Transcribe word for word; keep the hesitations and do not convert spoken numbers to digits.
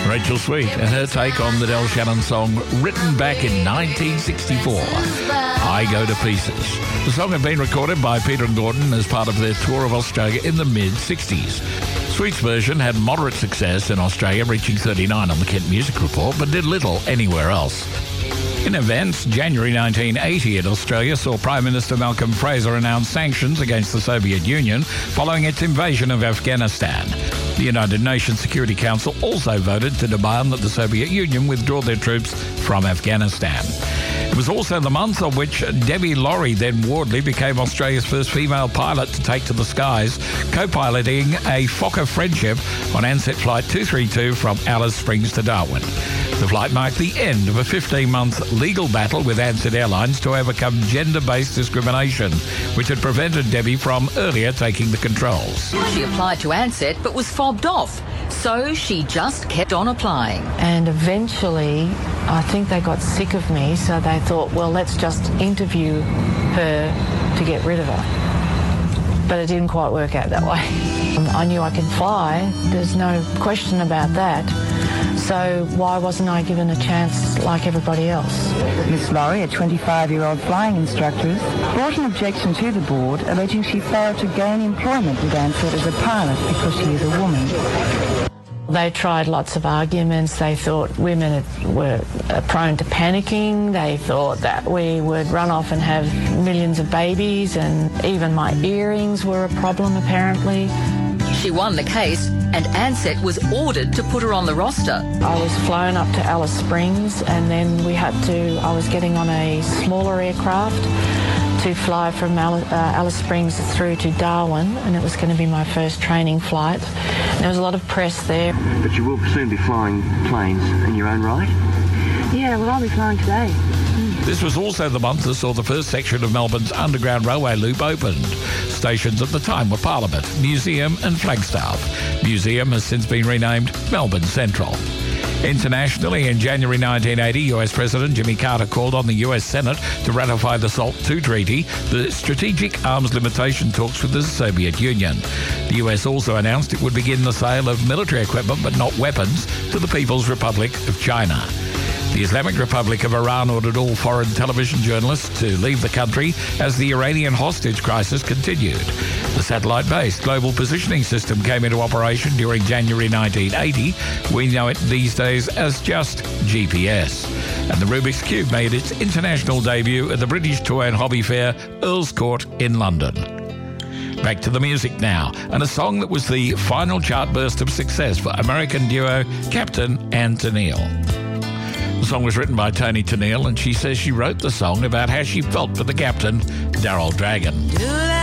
Rachel Sweet and her take on the Del Shannon song written back in nineteen sixty-four, I Go to Pieces. The song had been recorded by Peter and Gordon as part of their tour of Australia in the mid-sixties. Sweet's version had moderate success in Australia, reaching thirty-nine on the Kent Music Report, but did little anywhere else. In events, January nineteen eighty in Australia saw Prime Minister Malcolm Fraser announce sanctions against the Soviet Union following its invasion of Afghanistan. The United Nations Security Council also voted to demand that the Soviet Union withdraw their troops from Afghanistan. It was also the month on which Debbie Laurie, then Wardley, became Australia's first female pilot to take to the skies, co-piloting a Fokker Friendship on Ansett Flight two thirty-two from Alice Springs to Darwin. The flight marked the end of a fifteen-month legal battle with Ansett Airlines to overcome gender-based discrimination, which had prevented Debbie from earlier taking the controls. She applied to Ansett but was fobbed off, so she just kept on applying. And eventually, I think they got sick of me, so they thought, well, let's just interview her to get rid of her. But it didn't quite work out that way. I knew I could fly, there's no question about that. So why wasn't I given a chance like everybody else? Miss Laurie, a twenty-five-year-old flying instructor, brought an objection to the board alleging she failed to gain employment with Ansett as a pilot because she is a woman. They tried lots of arguments. They thought women were prone to panicking. They thought that we would run off and have millions of babies, and even my earrings were a problem, apparently. She won the case, and Ansett was ordered to put her on the roster. I was flown up to Alice Springs, and then we had to, I was getting on a smaller aircraft to fly from Alice, uh, Alice Springs through to Darwin, and it was going to be my first training flight. There was a lot of press there. But you will soon be flying planes in your own right? Yeah, well, I'll be flying today. This was also the month that saw the first section of Melbourne's Underground Railway Loop opened. Stations at the time were Parliament, Museum and Flagstaff. Museum has since been renamed Melbourne Central. Internationally, in January nineteen eighty, U S President Jimmy Carter called on the U S Senate to ratify the SALT two Treaty, the strategic arms limitation talks with the Soviet Union. The U S also announced it would begin the sale of military equipment, but not weapons, to the People's Republic of China. The Islamic Republic of Iran ordered all foreign television journalists to leave the country as the Iranian hostage crisis continued. The satellite-based Global Positioning System came into operation during January nineteen eighty. We know it these days as just G P S. And the Rubik's Cube made its international debut at the British Toy and Hobby Fair, Earls Court in London. Back to the music now, and a song that was the final chart burst of success for American duo Captain and Tennille. The song was written by Toni Tennille, and she says she wrote the song about how she felt for the captain, Daryl Dragon.